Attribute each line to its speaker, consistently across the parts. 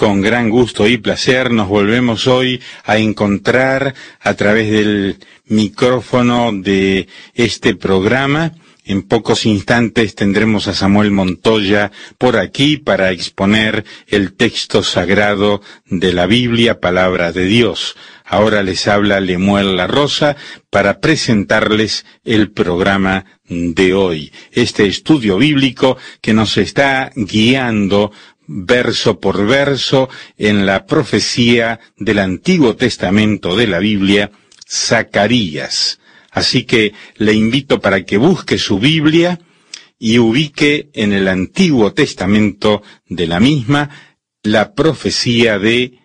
Speaker 1: Con gran gusto y placer nos volvemos hoy a encontrar a través del micrófono de este programa. En pocos instantes tendremos a Samuel Montoya por aquí para exponer el texto sagrado de la Biblia, Palabra de Dios. Ahora les habla Lemuel La Rosa para presentarles el programa de hoy. Este estudio bíblico que nos está guiando verso por verso en la profecía del Antiguo Testamento de la Biblia, Zacarías. Así que le invito para que busque su Biblia y ubique en el Antiguo Testamento de la misma la profecía de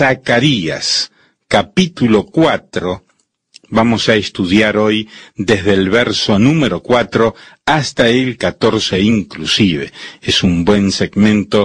Speaker 1: Zacarías, capítulo 4. Vamos a estudiar hoy desde el verso número 4 hasta el 14 inclusive. Es un buen segmento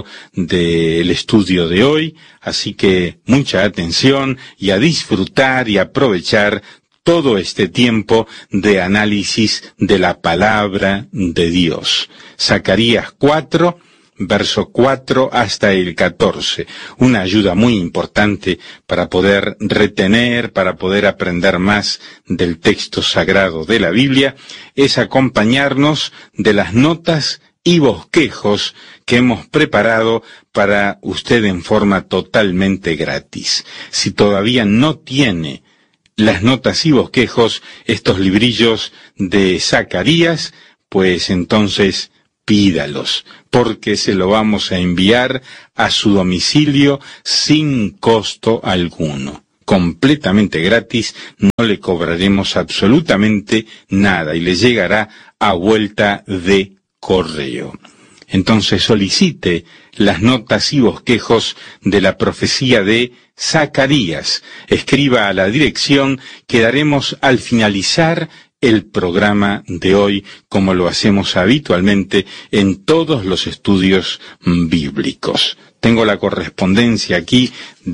Speaker 1: del estudio de hoy, así que mucha atención y a disfrutar y aprovechar todo este tiempo de análisis de la palabra de Dios. Zacarías 4, verso 4 hasta el 14. Una ayuda muy importante para poder retener, para poder aprender más del texto sagrado de la Biblia, es acompañarnos de las notas y bosquejos que hemos preparado para usted en forma totalmente gratis. Si todavía no tiene las notas y bosquejos, estos librillos de Zacarías, pues entonces pídalos, porque se lo vamos a enviar a su domicilio sin costo alguno. Completamente gratis, no le cobraremos absolutamente nada y le llegará a vuelta de correo. Entonces solicite las notas y bosquejos de la profecía de Zacarías. Escriba a la dirección que daremos al finalizar el programa de hoy, como lo hacemos habitualmente en todos los estudios bíblicos. Tengo la correspondencia aquí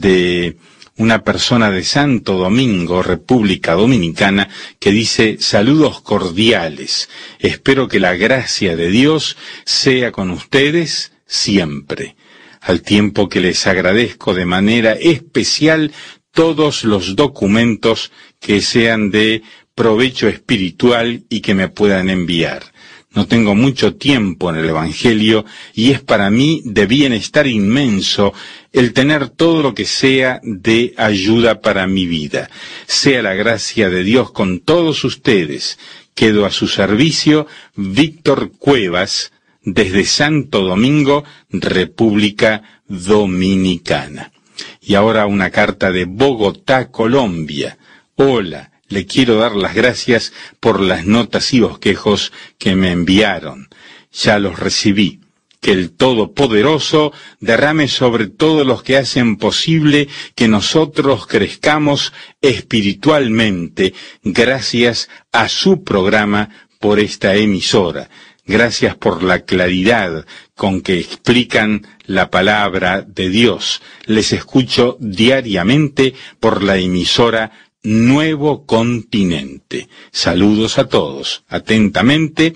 Speaker 1: de una persona de Santo Domingo, República Dominicana, que dice: saludos cordiales. Espero que la gracia de Dios sea con ustedes siempre. Al tiempo que les agradezco de manera especial todos los documentos que sean de provecho espiritual y que me puedan enviar. No tengo mucho tiempo en el Evangelio y es para mí de bienestar inmenso el tener todo lo que sea de ayuda para mi vida. Sea la gracia de Dios con todos ustedes. Quedo a su servicio, Víctor Cuevas, desde Santo Domingo, República Dominicana. Y ahora una carta de Bogotá, Colombia. Hola. Le quiero dar las gracias por las notas y bosquejos que me enviaron. Ya los recibí. Que el Todopoderoso derrame sobre todos los que hacen posible que nosotros crezcamos espiritualmente gracias a su programa por esta emisora. Gracias por la claridad con que explican la palabra de Dios. Les escucho diariamente por la emisora Nuevo Continente. Saludos a todos. Atentamente,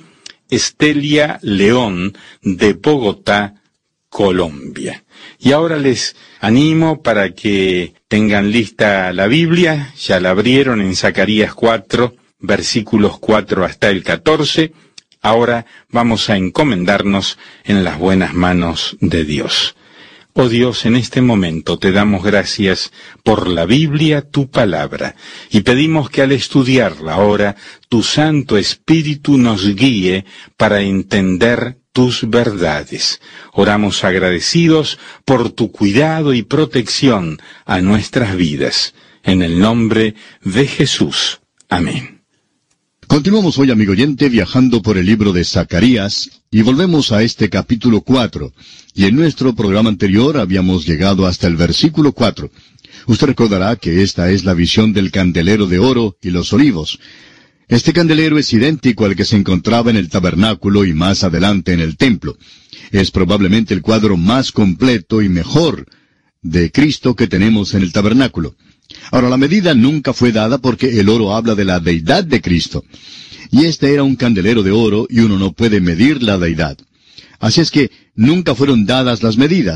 Speaker 1: Estelia León, de Bogotá, Colombia. Y ahora les animo para que tengan lista la Biblia. Ya la abrieron en Zacarías 4, versículos 4 hasta el 14. Ahora vamos a encomendarnos en las buenas manos de Dios. Oh Dios, en este momento te damos gracias por la Biblia, tu palabra, y pedimos que al estudiarla ahora, tu Santo Espíritu nos guíe para entender tus verdades. Oramos agradecidos por tu cuidado y protección a nuestras vidas. En el nombre de Jesús. Amén.
Speaker 2: Continuamos hoy, amigo oyente, viajando por el libro de Zacarías, y volvemos a este capítulo 4. Y en nuestro programa anterior habíamos llegado hasta el versículo 4. Usted recordará que esta es la visión del candelero de oro y los olivos. Este candelero es idéntico al que se encontraba en el tabernáculo y más adelante en el templo. Es probablemente el cuadro más completo y mejor de Cristo que tenemos en el tabernáculo. Ahora, la medida nunca fue dada porque el oro habla de la deidad de Cristo. Y este era un candelero de oro y uno no puede medir la deidad. Así es que nunca fueron dadas las medidas.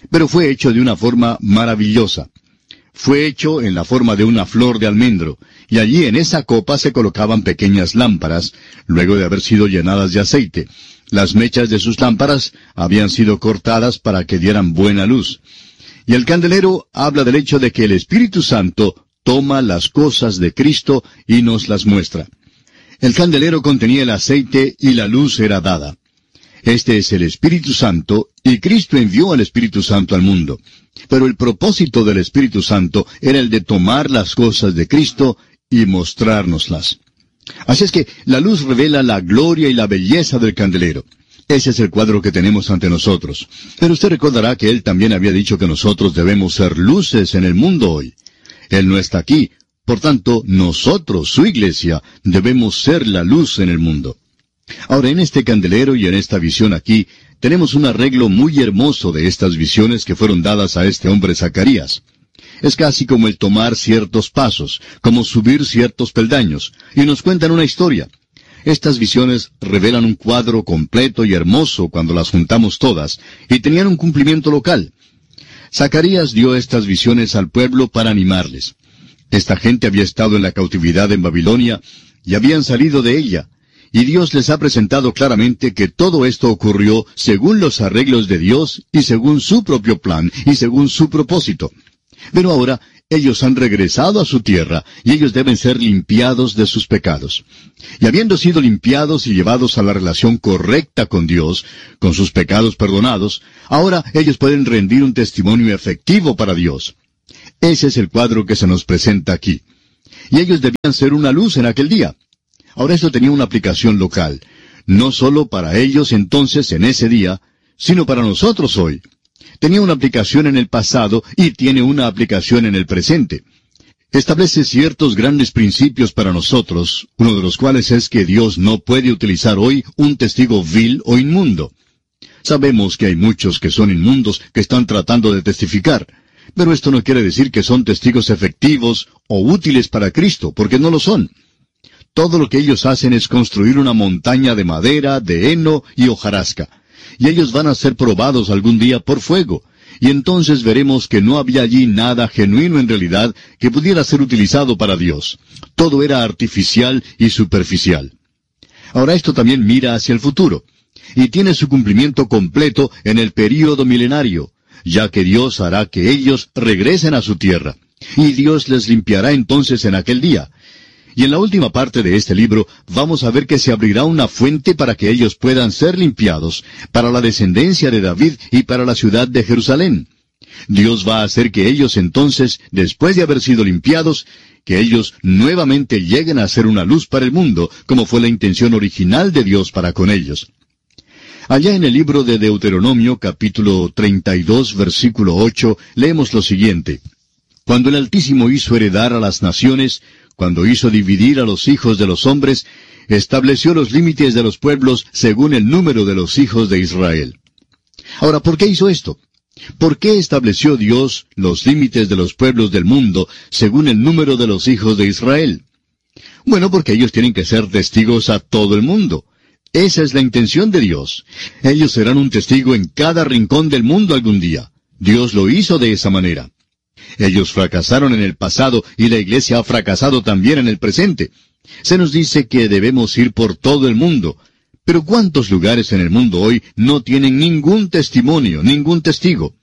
Speaker 2: Pero fue hecho de una forma maravillosa. Fue hecho en la forma de una flor de almendro, y allí en esa copa se colocaban pequeñas lámparas, luego de haber sido llenadas de aceite. Las mechas de sus lámparas habían sido cortadas para que dieran buena luz. Y el candelero habla del hecho de que el Espíritu Santo toma las cosas de Cristo y nos las muestra. El candelero contenía el aceite y la luz era dada. Este es el Espíritu Santo, y Cristo envió al Espíritu Santo al mundo. Pero el propósito del Espíritu Santo era el de tomar las cosas de Cristo y mostrárnoslas. Así es que la luz revela la gloria y la belleza del candelero. Ese es el cuadro que tenemos ante nosotros. Pero usted recordará que Él también había dicho que nosotros debemos ser luces en el mundo hoy. Él no está aquí. Por tanto, nosotros, su iglesia, debemos ser la luz en el mundo. Ahora, en este candelero y en esta visión aquí, tenemos un arreglo muy hermoso de estas visiones que fueron dadas a este hombre Zacarías. Es casi como el tomar ciertos pasos, como subir ciertos peldaños, y nos cuentan una historia. Estas visiones revelan un cuadro completo y hermoso cuando las juntamos todas, y tenían un cumplimiento local. Zacarías dio estas visiones al pueblo para animarles. Esta gente había estado en la cautividad en Babilonia, y habían salido de ella. Y Dios les ha presentado claramente que todo esto ocurrió según los arreglos de Dios y según su propio plan y según su propósito. Pero ahora ellos han regresado a su tierra y ellos deben ser limpiados de sus pecados. Y habiendo sido limpiados y llevados a la relación correcta con Dios, con sus pecados perdonados, ahora ellos pueden rendir un testimonio efectivo para Dios. Ese es el cuadro que se nos presenta aquí. Y ellos debían ser una luz en aquel día. Ahora esto tenía una aplicación local, no solo para ellos entonces en ese día, sino para nosotros hoy. Tenía una aplicación en el pasado y tiene una aplicación en el presente. Establece ciertos grandes principios para nosotros, uno de los cuales es que Dios no puede utilizar hoy un testigo vil o inmundo. Sabemos que hay muchos que son inmundos que están tratando de testificar, pero esto no quiere decir que son testigos efectivos o útiles para Cristo, porque no lo son. Todo lo que ellos hacen es construir una montaña de madera, de heno y hojarasca. Y ellos van a ser probados algún día por fuego. Y entonces veremos que no había allí nada genuino en realidad que pudiera ser utilizado para Dios. Todo era artificial y superficial. Ahora esto también mira hacia el futuro. Y tiene su cumplimiento completo en el período milenario, ya que Dios hará que ellos regresen a su tierra. Y Dios les limpiará entonces en aquel día. Y en la última parte de este libro vamos a ver que se abrirá una fuente para que ellos puedan ser limpiados, para la descendencia de David y para la ciudad de Jerusalén. Dios va a hacer que ellos entonces, después de haber sido limpiados, que ellos nuevamente lleguen a ser una luz para el mundo, como fue la intención original de Dios para con ellos. Allá en el libro de Deuteronomio, capítulo 32, versículo 8, leemos lo siguiente. Cuando el Altísimo hizo heredar a las naciones, cuando hizo dividir a los hijos de los hombres, estableció los límites de los pueblos según el número de los hijos de Israel. Ahora, ¿por qué hizo esto? ¿Por qué estableció Dios los límites de los pueblos del mundo según el número de los hijos de Israel? Bueno, porque ellos tienen que ser testigos a todo el mundo. Esa es la intención de Dios. Ellos serán un testigo en cada rincón del mundo algún día. Dios lo hizo de esa manera. Ellos fracasaron en el pasado y la iglesia ha fracasado también en el presente. Se nos dice que debemos ir por todo el mundo. Pero ¿cuántos lugares en el mundo hoy no tienen ningún testimonio, ningún testigo?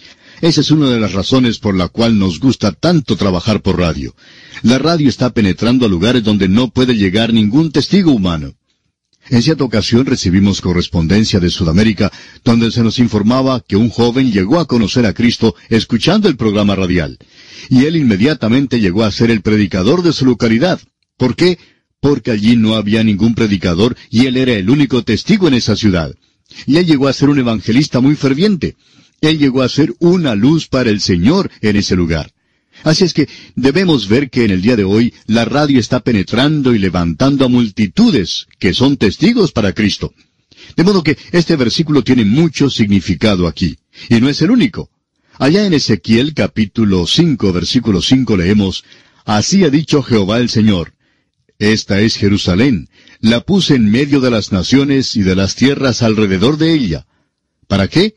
Speaker 2: Esa es una de las razones por la cual nos gusta tanto trabajar por radio. La radio está penetrando a lugares donde no puede llegar ningún testigo humano. En cierta ocasión recibimos correspondencia de Sudamérica, donde se nos informaba que un joven llegó a conocer a Cristo escuchando el programa radial. Y él inmediatamente llegó a ser el predicador de su localidad. ¿Por qué? Porque allí no había ningún predicador y él era el único testigo en esa ciudad. Y él llegó a ser un evangelista muy ferviente. Él llegó a ser una luz para el Señor en ese lugar. Así es que debemos ver que en el día de hoy la radio está penetrando y levantando a multitudes que son testigos para Cristo. De modo que este versículo tiene mucho significado aquí. Y no es el único. Allá en Ezequiel capítulo 5, versículo 5 leemos, Así ha dicho Jehová el Señor, Esta es Jerusalén, la puse en medio de las naciones y de las tierras alrededor de ella. ¿Para qué?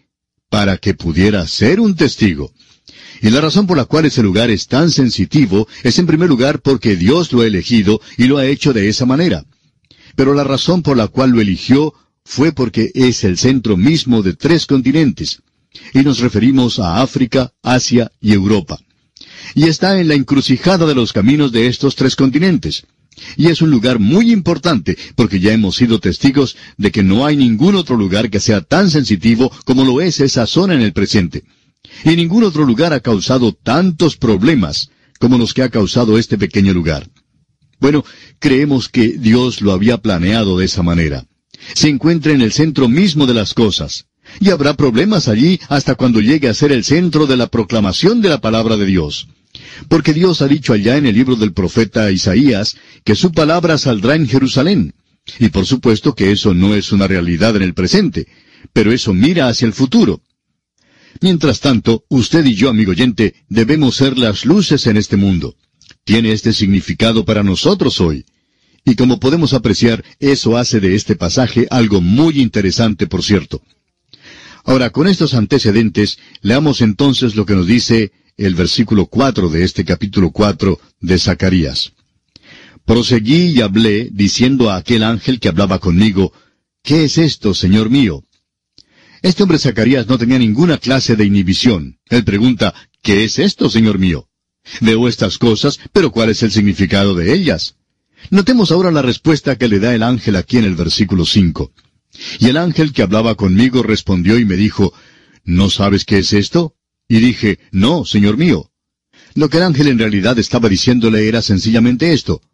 Speaker 2: para que pudiera ser un testigo. Y la razón por la cual ese lugar es tan sensitivo es en primer lugar porque Dios lo ha elegido y lo ha hecho de esa manera. Pero la razón por la cual lo eligió fue porque es el centro mismo de 3 continentes. Y nos referimos a África, Asia y Europa. Y está en la encrucijada de los caminos de estos 3 continentes. Y es un lugar muy importante, porque ya hemos sido testigos de que no hay ningún otro lugar que sea tan sensitivo como lo es esa zona en el presente. Y ningún otro lugar ha causado tantos problemas como los que ha causado este pequeño lugar. Bueno, creemos que Dios lo había planeado de esa manera. Se encuentra en el centro mismo de las cosas. Y habrá problemas allí hasta cuando llegue a ser el centro de la proclamación de la palabra de Dios. Porque Dios ha dicho allá en el libro del profeta Isaías que su palabra saldrá en Jerusalén. Y por supuesto que eso no es una realidad en el presente, pero eso mira hacia el futuro. Mientras tanto, usted y yo, amigo oyente, debemos ser las luces en este mundo. Tiene este significado para nosotros hoy. Y como podemos apreciar, eso hace de este pasaje algo muy interesante, por cierto. Ahora, con estos antecedentes, leamos entonces lo que nos dice el versículo 4 de este capítulo 4 de Zacarías. Proseguí y hablé, diciendo a aquel ángel que hablaba conmigo, ¿qué es esto, Señor mío? Este hombre Zacarías no tenía ninguna clase de inhibición. Él pregunta, ¿qué es esto, Señor mío? Veo estas cosas, pero ¿cuál es el significado de ellas? Notemos ahora la respuesta que le da el ángel aquí en el versículo 5. Y el ángel que hablaba conmigo respondió y me dijo, ¿no sabes qué es esto? Y dije, no, Señor mío. Lo que el ángel en realidad estaba diciéndole era sencillamente esto,